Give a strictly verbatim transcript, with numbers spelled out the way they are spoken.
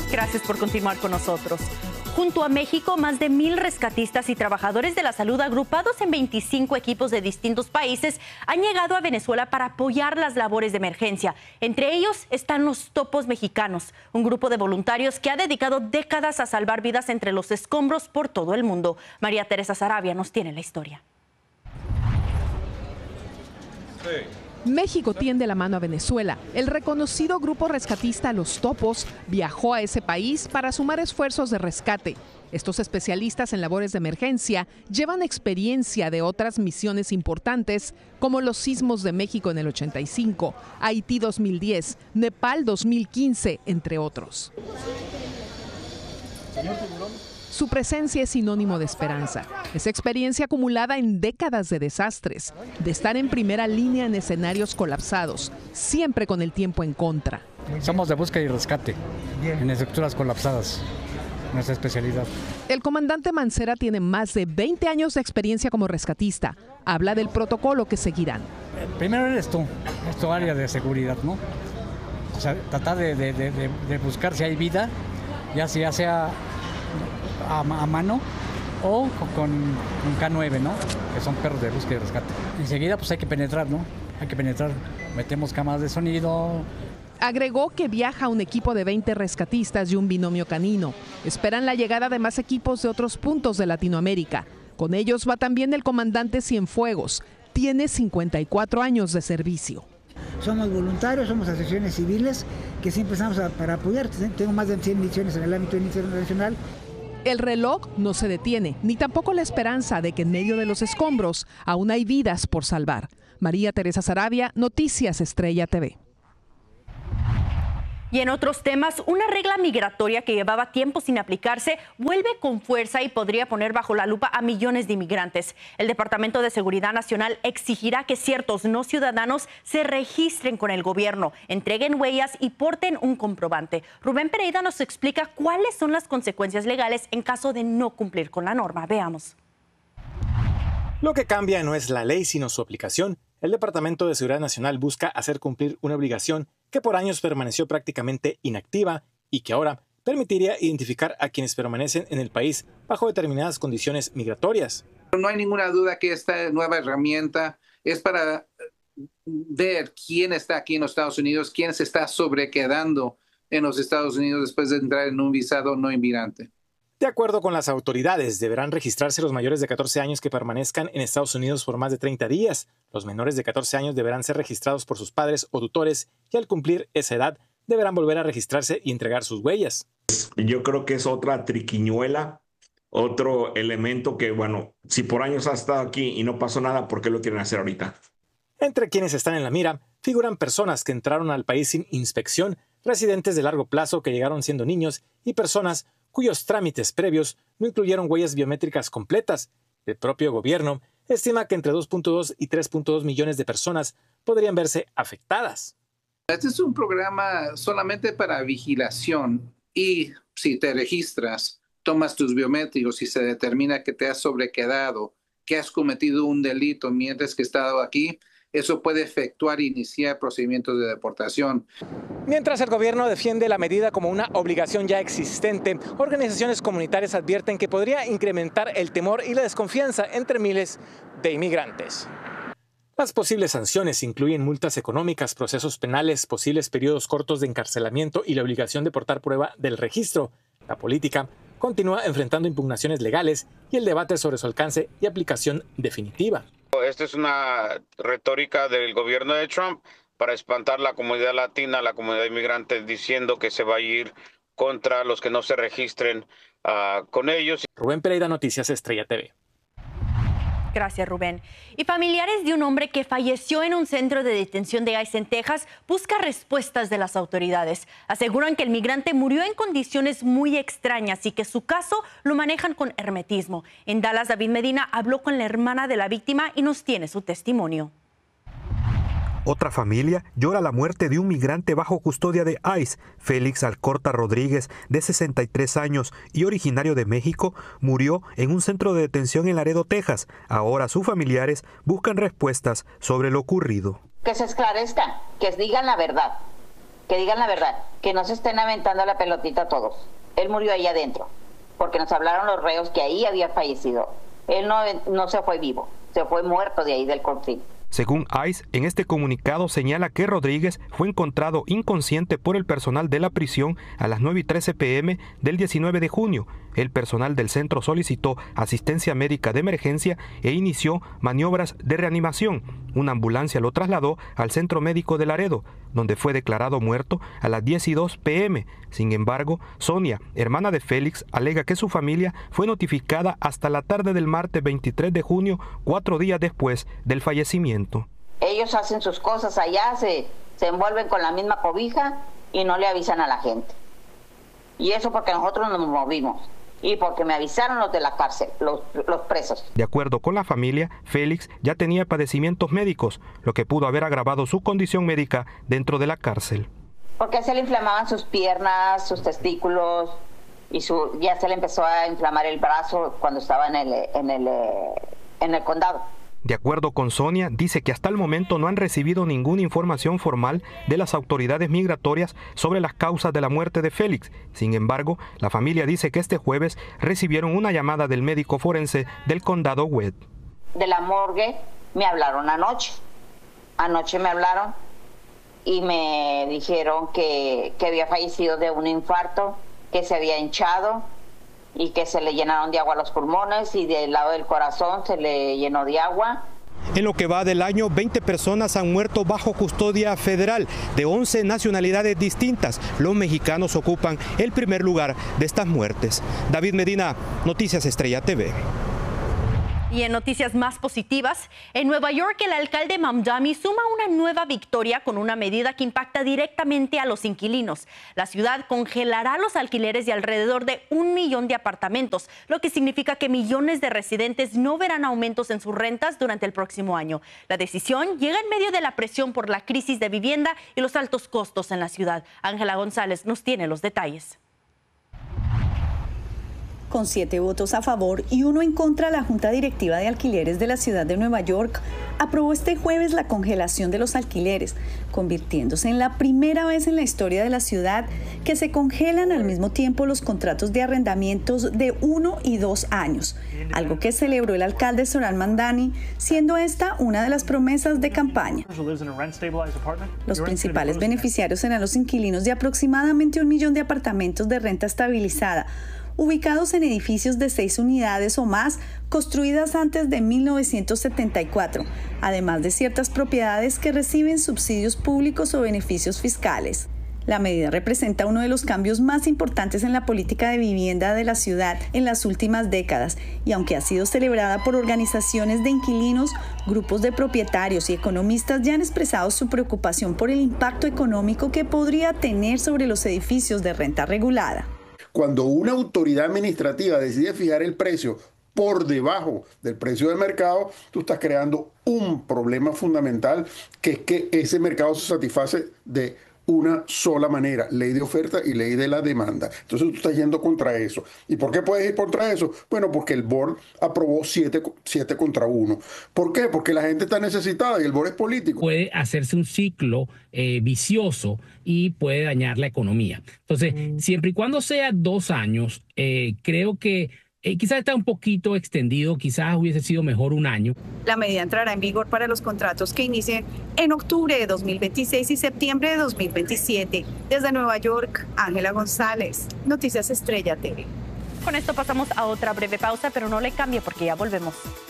Gracias por continuar con nosotros. Junto a México, más de mil rescatistas y trabajadores de la salud agrupados en veinticinco equipos de distintos países han llegado a Venezuela para apoyar las labores de emergencia. Entre ellos están los Topos Mexicanos, un grupo de voluntarios que ha dedicado décadas a salvar vidas entre los escombros por todo el mundo. María Teresa Saravia nos tiene la historia. Sí. México tiende la mano a Venezuela. El reconocido grupo rescatista Los Topos viajó a ese país para sumar esfuerzos de rescate. Estos especialistas en labores de emergencia llevan experiencia de otras misiones importantes como los sismos de México en el ochenta y cinco, Haití dos mil diez, Nepal dos mil quince, entre otros. Señor Tiburón. Su presencia es sinónimo de esperanza. Es experiencia acumulada en décadas de desastres, de estar en primera línea en escenarios colapsados, siempre con el tiempo en contra. Somos de búsqueda y rescate en estructuras colapsadas, nuestra especialidad. El comandante Mancera tiene más de veinte años de experiencia como rescatista. Habla del protocolo que seguirán. Primero eres tú, es tu área de seguridad, ¿no? O sea, tratar de, de, de, de buscar si hay vida, ya sea, sea a, a mano o con un K nueve, ¿no? Que son perros de búsqueda y rescate. Enseguida pues hay que penetrar, ¿no? Hay que penetrar. Metemos cámaras de sonido. Agregó que viaja un equipo de veinte rescatistas y un binomio canino. Esperan la llegada de más equipos de otros puntos de Latinoamérica. Con ellos va también el comandante Cienfuegos. Tiene cincuenta y cuatro años de servicio. Somos voluntarios, somos asociaciones civiles que siempre estamos a, para apoyar. Tengo más de cien misiones en el ámbito internacional. El reloj no se detiene, ni tampoco la esperanza de que en medio de los escombros aún hay vidas por salvar. María Teresa Saravia, Noticias Estrella T V. Y en otros temas, una regla migratoria que llevaba tiempo sin aplicarse vuelve con fuerza y podría poner bajo la lupa a millones de inmigrantes. El Departamento de Seguridad Nacional exigirá que ciertos no ciudadanos se registren con el gobierno, entreguen huellas y porten un comprobante. Rubén Pereira nos explica cuáles son las consecuencias legales en caso de no cumplir con la norma. Veamos. Lo que cambia no es la ley, sino su aplicación. El Departamento de Seguridad Nacional busca hacer cumplir una obligación que por años permaneció prácticamente inactiva y que ahora permitiría identificar a quienes permanecen en el país bajo determinadas condiciones migratorias. No hay ninguna duda que esta nueva herramienta es para ver quién está aquí en los Estados Unidos, quién se está sobrequedando en los Estados Unidos después de entrar en un visado no inmigrante. De acuerdo con las autoridades, deberán registrarse los mayores de catorce años que permanezcan en Estados Unidos por más de treinta días. Los menores de catorce años deberán ser registrados por sus padres o tutores y al cumplir esa edad deberán volver a registrarse y entregar sus huellas. Yo creo que es otra triquiñuela, otro elemento que, bueno, si por años ha estado aquí y no pasó nada, ¿por qué lo quieren hacer ahorita? Entre quienes están en la mira figuran personas que entraron al país sin inspección, residentes de largo plazo que llegaron siendo niños y personas cuyos trámites previos no incluyeron huellas biométricas completas. El propio gobierno estima que entre dos punto dos y tres punto dos millones de personas podrían verse afectadas. Este es un programa solamente para vigilación y si te registras, tomas tus biométricos y se determina que te has sobrequedado, que has cometido un delito mientras que has estado aquí, eso puede efectuar e iniciar procedimientos de deportación. Mientras el gobierno defiende la medida como una obligación ya existente, organizaciones comunitarias advierten que podría incrementar el temor y la desconfianza entre miles de inmigrantes. Las posibles sanciones incluyen multas económicas, procesos penales, posibles periodos cortos de encarcelamiento y la obligación de portar prueba del registro. La política continúa enfrentando impugnaciones legales y el debate sobre su alcance y aplicación definitiva. Esta es una retórica del gobierno de Trump para espantar la comunidad latina, la comunidad inmigrante, diciendo que se va a ir contra los que no se registren uh, con ellos. Rubén Pereira, Noticias Estrella T V. Gracias, Rubén. Y familiares de un hombre que falleció en un centro de detención de ICE en Texas buscan respuestas de las autoridades. Aseguran que el migrante murió en condiciones muy extrañas y que su caso lo manejan con hermetismo. En Dallas, David Medina habló con la hermana de la víctima y nos tiene su testimonio. Otra familia llora la muerte de un migrante bajo custodia de ICE. Félix Alcorta Rodríguez, de sesenta y tres años y originario de México, murió en un centro de detención en Laredo, Texas. Ahora sus familiares buscan respuestas sobre lo ocurrido. Que se esclarezcan, que digan la verdad. que digan la verdad, que no se estén aventando la pelotita a todos. Él murió ahí adentro, porque nos hablaron los reos que ahí había fallecido. Él no, no se fue vivo, se fue muerto de ahí del cortín. Según ICE, en este comunicado señala que Rodríguez fue encontrado inconsciente por el personal de la prisión a las nueve y trece pm del diecinueve de junio. El personal del centro solicitó asistencia médica de emergencia e inició maniobras de reanimación. Una ambulancia lo trasladó al centro médico de Laredo, donde fue declarado muerto a las diez y dos pm. Sin embargo, Sonia, hermana de Félix, alega que su familia fue notificada hasta la tarde del martes veintitrés de junio, cuatro días después del fallecimiento. Ellos hacen sus cosas allá, se, se envuelven con la misma cobija y no le avisan a la gente. Y eso porque nosotros nos movimos. Y porque me avisaron los de la cárcel, los, los presos. De acuerdo con la familia, Félix ya tenía padecimientos médicos, lo que pudo haber agravado su condición médica dentro de la cárcel. Porque se le inflamaban sus piernas, sus testículos, y su, ya se le empezó a inflamar el brazo cuando estaba en el, en el, en el condado. De acuerdo con Sonia, dice que hasta el momento no han recibido ninguna información formal de las autoridades migratorias sobre las causas de la muerte de Félix. Sin embargo, la familia dice que este jueves recibieron una llamada del médico forense del condado Webb. De la morgue me hablaron anoche. Anoche me hablaron y me dijeron que, que había fallecido de un infarto, que se había hinchado y que se le llenaron de agua los pulmones y del lado del corazón se le llenó de agua. En lo que va del año, veinte personas han muerto bajo custodia federal de once nacionalidades distintas. Los mexicanos ocupan el primer lugar de estas muertes. David Medina, Noticias Estrella T V. Y en noticias más positivas, en Nueva York el alcalde Mamdani suma una nueva victoria con una medida que impacta directamente a los inquilinos. La ciudad congelará los alquileres de alrededor de un millón de apartamentos, lo que significa que millones de residentes no verán aumentos en sus rentas durante el próximo año. La decisión llega en medio de la presión por la crisis de vivienda y los altos costos en la ciudad. Ángela González nos tiene los detalles. Con siete votos a favor y uno en contra, la Junta Directiva de Alquileres de la ciudad de Nueva York aprobó este jueves la congelación de los alquileres, convirtiéndose en la primera vez en la historia de la ciudad que se congelan al mismo tiempo los contratos de arrendamientos de uno y dos años, algo que celebró el alcalde Zohran Mamdani, siendo esta una de las promesas de campaña. Los principales beneficiarios serán los inquilinos de aproximadamente un millón de apartamentos de renta estabilizada, ubicados en edificios de seis unidades o más, construidas antes de mil novecientos setenta y cuatro, además de ciertas propiedades que reciben subsidios públicos o beneficios fiscales. La medida representa uno de los cambios más importantes en la política de vivienda de la ciudad en las últimas décadas, y aunque ha sido celebrada por organizaciones de inquilinos, grupos de propietarios y economistas ya han expresado su preocupación por el impacto económico que podría tener sobre los edificios de renta regulada. Cuando una autoridad administrativa decide fijar el precio por debajo del precio del mercado, tú estás creando un problema fundamental, que es que ese mercado se satisface de una sola manera, ley de oferta y ley de la demanda. Entonces tú estás yendo contra eso. ¿Y por qué puedes ir contra eso? Bueno, porque el board aprobó siete, siete contra uno. ¿Por qué? Porque la gente está necesitada y el board es político. Puede hacerse un ciclo eh, vicioso y puede dañar la economía. Entonces, siempre y cuando sea dos años, eh, creo que Eh, quizás está un poquito extendido, quizás hubiese sido mejor un año. La medida entrará en vigor para los contratos que inicien en octubre de dos mil veintiséis y septiembre de dos mil veintisiete. Desde Nueva York, Ángela González, Noticias Estrella T V. Con esto pasamos a otra breve pausa, pero no le cambie porque ya volvemos.